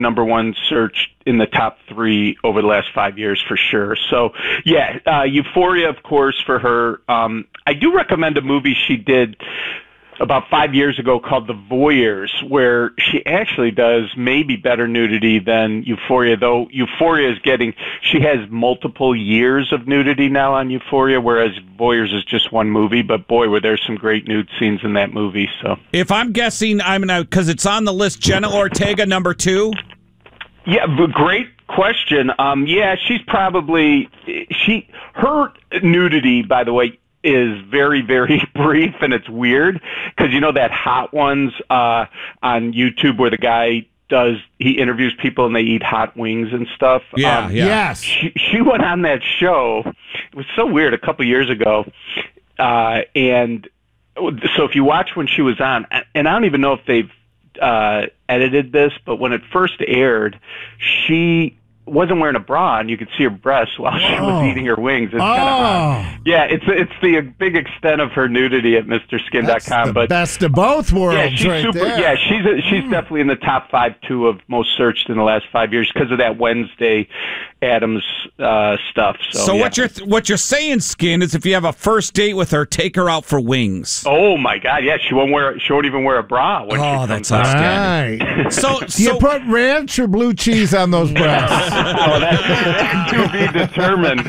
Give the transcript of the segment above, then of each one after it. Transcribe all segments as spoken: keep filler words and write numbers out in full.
number one search in the top three over the last five years for sure. So, yeah, uh, Euphoria, of course, for her. Um, I do recommend a movie she did about five years ago called The Voyeurs, where she actually does maybe better nudity than Euphoria, though Euphoria is getting, she has multiple years of nudity now on Euphoria, whereas Voyeurs is just one movie, but boy, were there some great nude scenes in that movie. So, if I'm guessing, I'm now, because it's on the list, Jenna Ortega, number two? Yeah, great question. Um, yeah, she's probably, she, her nudity, by the way, is very, very brief, and it's weird because, you know, that Hot Ones uh, on YouTube where the guy does, he interviews people and they eat hot wings and stuff. Yeah, um, yeah. Yes. She, she went on that show. It was so weird a couple years ago. Uh, and so if you watch when she was on, and I don't even know if they've uh, edited this, but when it first aired, she wasn't wearing a bra, and you could see her breasts while she Oh. was eating her wings. It's Oh. kind of odd. Yeah, it's it's the big extent of her nudity at Mister Skin dot com. That's the But best of both worlds, yeah, she's right super. there. Yeah, she's a, she's definitely in the top five too of most searched in the last five years because of that Wednesday Addams uh, stuff. So, So yeah. what you're what you're saying, Skin, is if you have a first date with her, take her out for wings. Oh my God! Yeah, she won't wear. She won't even wear a bra when Oh, she that's comes out. outstanding. Right. So, Do you so put ranch or blue cheese on those breasts? Oh, that's, that's to be determined.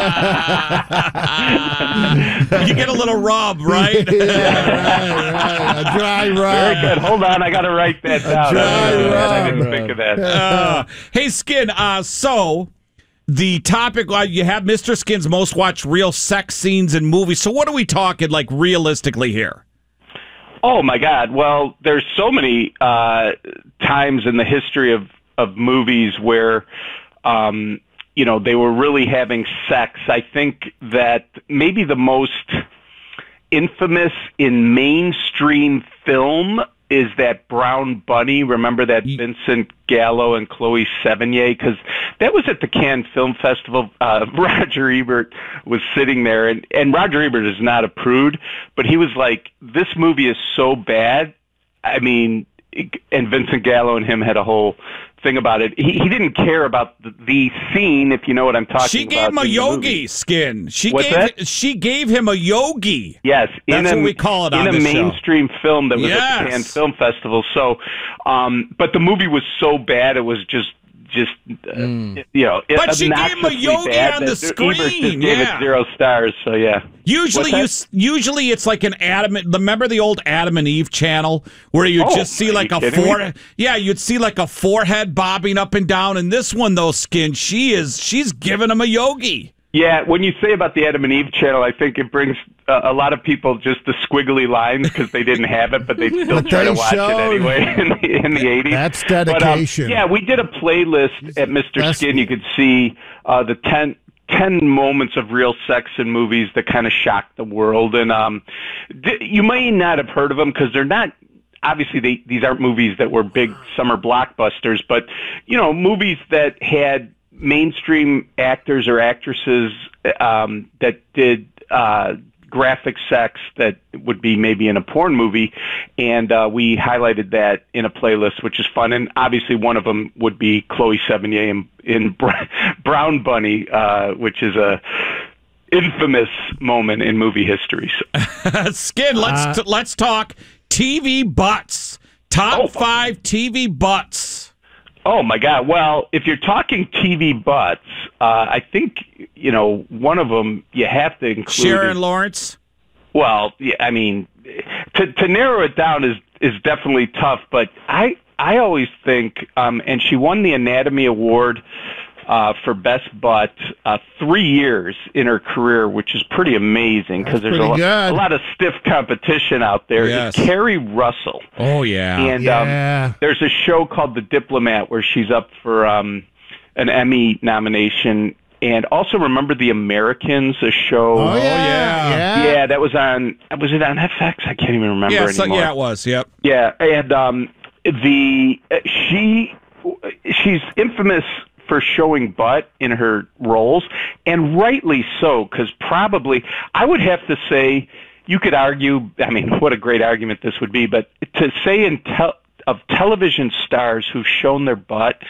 you get a little rub, right? yeah, right, right. A dry rub. Very good. Hold on, I got to write that down. dry I didn't, I rub. didn't think of that. Uh, hey, Skin. Uh, so the topic uh, you have Mister Skin's most watched real sex scenes in movies. So what are we talking like realistically here? Oh my God! Well, there's so many uh, times in the history of of movies where, um, you know, they were really having sex. I think that maybe the most infamous in mainstream film is that Brown Bunny. Remember that Vincent Gallo and Chloe Sevigny? Because that was at the Cannes Film Festival. Uh, Roger Ebert was sitting there, and, and Roger Ebert is not a prude, but he was like, this movie is so bad. I mean, and Vincent Gallo and him had a whole thing about it. He, he didn't care about the, the scene, if you know what I'm talking about. She gave him a in the yogi, movie. Skin. She What's gave that? she gave him a yogi. Yes, in That's a, what we call it on in a this show. mainstream film that was at Yes. the Cannes Film Festival. So, um, but the movie was so bad, it was just, just uh, you know, But she gave him a obnoxiously yogi bad on the that Ebert just screen, gave yeah. it zero stars. So yeah. Usually, you What's s- usually it's like an Adam. Remember the old Adam and Eve channel where you Oh, just see are like you a kidding me? forehead. Yeah, you'd see like a forehead bobbing up and down. And this one, though, Skin, she is she's giving him a yogi. Yeah, when you say about the Adam and Eve channel, I think it brings uh, a lot of people just the squiggly lines because they didn't have it, but they still But try they to watch showed- it anyway in the, in the eighties. That's But, um, dedication. yeah, we did a playlist at Mister That's- Skin. You could see uh, the ten, ten moments of real sex in movies that kind of shocked the world. And um, d- you may not have heard of them because they're not, obviously they, these aren't movies that were big summer blockbusters, but, you know, movies that had mainstream actors or actresses um, that did uh, graphic sex that would be maybe in a porn movie, and uh, we highlighted that in a playlist, which is fun. And obviously, one of them would be Chloe Sevigny in, in Br- Brown Bunny, uh, which is a infamous moment in movie history. So, Skin, let's Uh, t- let's talk T V butts. Top Oh. five T V butts. oh my God! Well, if you're talking T V butts, uh, I think you know one of them you have to include. Sharon is- Lawrence. Well, yeah, I mean, to to narrow it down is is definitely tough. But I I always think, um, and she won the Anatomy Award uh, for best butt uh, three years in her career, which is pretty amazing because there's a, pretty lo- good. a lot of stiff competition out there. Yes. It's Carrie Russell. Oh yeah. And Yeah. um, there's a show called The Diplomat where she's up for um, an Emmy nomination. And also remember The Americans, a show. Oh, yeah. yeah. Yeah. Yeah, that was on. Was it on F X? I can't even remember yeah, so, anymore. yeah, it was. Yep. Yeah, and um, the uh, she she's infamous for showing butt in her roles, and rightly so, because probably I would have to say you could argue. I mean, what a great argument this would be, but to say in tel- of television stars who've shown their butt